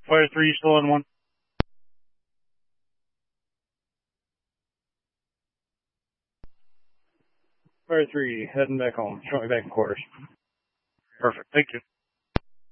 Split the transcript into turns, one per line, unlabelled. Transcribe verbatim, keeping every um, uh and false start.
Fire three, still on one. Fire three, heading back home. Show me back in quarters. Perfect. Thank you.